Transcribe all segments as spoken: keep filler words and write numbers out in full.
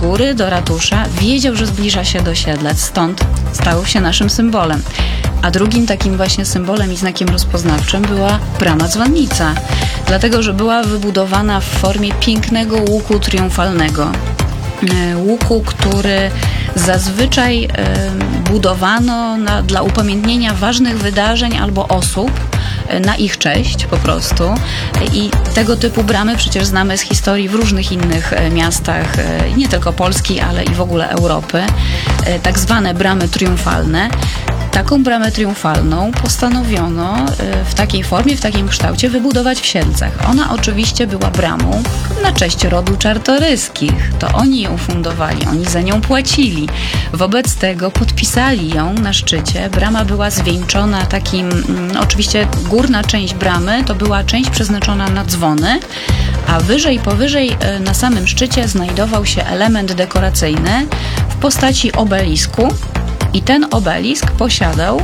góry, do ratusza, wiedział, że zbliża się do Siedlec, stąd stał się naszym symbolem. A drugim takim właśnie symbolem i znakiem rozpoznawczym była brama dzwonnica, dlatego że była wybudowana w formie pięknego łuku triumfalnego. Łuku, który zazwyczaj budowano na, dla upamiętnienia ważnych wydarzeń albo osób, na ich cześć po prostu. I tego typu bramy przecież znamy z historii w różnych innych miastach, nie tylko Polski, ale i w ogóle Europy. Tak zwane bramy triumfalne. Taką bramę triumfalną postanowiono w takiej formie, w takim kształcie wybudować w Siedlcach. Ona oczywiście była bramą na cześć rodu Czartoryskich. To oni ją fundowali, oni za nią płacili. Wobec tego podpisali ją na szczycie. Brama była zwieńczona takim, mm, oczywiście górna część bramy to była część przeznaczona na dzwony, a wyżej, powyżej na samym szczycie znajdował się element dekoracyjny w postaci obelisku. I ten obelisk posiadał y,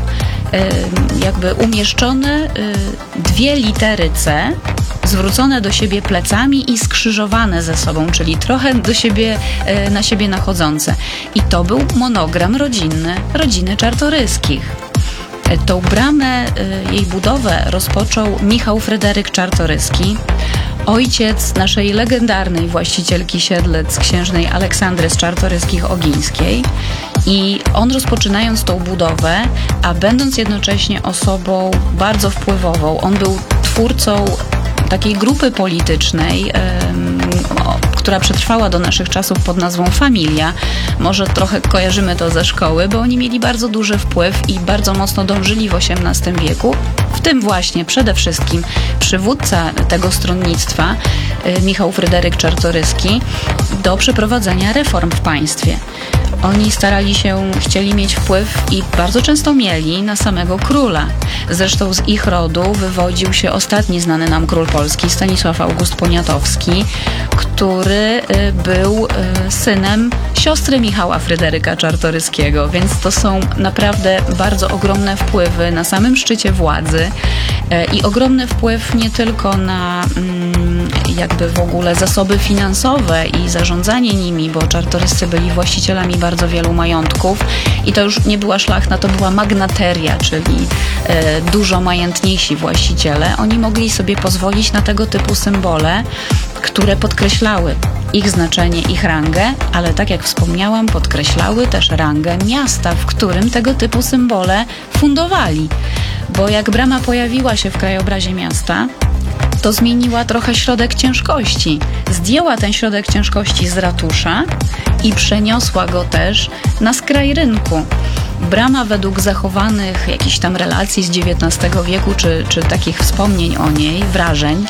jakby umieszczone y, dwie litery C, zwrócone do siebie plecami i skrzyżowane ze sobą, czyli trochę do siebie, y, na siebie nachodzące. I to był monogram rodzinny rodziny Czartoryskich. Y, tą bramę, y, jej budowę rozpoczął Michał Fryderyk Czartoryski, ojciec naszej legendarnej właścicielki Siedlec, księżnej Aleksandry z Czartoryskich-Ogińskiej. I on, rozpoczynając tą budowę, a będąc jednocześnie osobą bardzo wpływową, on był twórcą takiej grupy politycznej, yy, o, która przetrwała do naszych czasów pod nazwą Familia. Może trochę kojarzymy to ze szkoły, bo oni mieli bardzo duży wpływ i bardzo mocno dążyli w osiemnastym wieku, w tym właśnie przede wszystkim przywódca tego stronnictwa, yy, Michał Fryderyk Czartoryski, do przeprowadzenia reform w państwie. Oni starali się, chcieli mieć wpływ i bardzo często mieli na samego króla. Zresztą z ich rodu wywodził się ostatni znany nam król polski, Stanisław August Poniatowski, który był synem siostry Michała Fryderyka Czartoryskiego, więc to są naprawdę bardzo ogromne wpływy na samym szczycie władzy i ogromny wpływ nie tylko na jakby w ogóle zasoby finansowe i zarządzanie nimi, bo Czartoryscy byli właścicielami bardzo wielu majątków i to już nie była szlachta, to była magnateria, czyli e, dużo majętniejsi właściciele. Oni mogli sobie pozwolić na tego typu symbole, które podkreślały ich znaczenie, ich rangę, ale tak jak wspomniałam, podkreślały też rangę miasta, w którym tego typu symbole fundowali. Bo jak brama pojawiła się w krajobrazie miasta, to zmieniła trochę środek ciężkości. Zdjęła ten środek ciężkości z ratusza i przeniosła go też na skraj rynku. Brama według zachowanych jakichś tam relacji z dziewiętnastego wieku, czy, czy takich wspomnień o niej, wrażeń,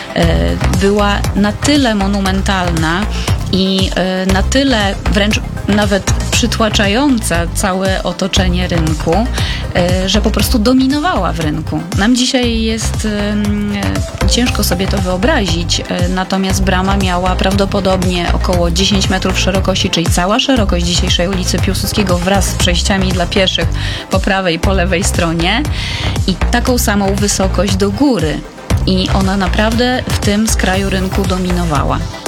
była na tyle monumentalna i na tyle wręcz nawet przytłaczająca całe otoczenie rynku, że po prostu dominowała w rynku. Nam dzisiaj jest ciężko sobie to wyobrazić, natomiast brama miała prawdopodobnie około dziesięć metrów szerokości, czyli cała szerokość dzisiejszej ulicy Piłsudskiego wraz z przejściami dla pieszych po prawej i po lewej stronie i taką samą wysokość do góry. I ona naprawdę w tym skraju rynku dominowała.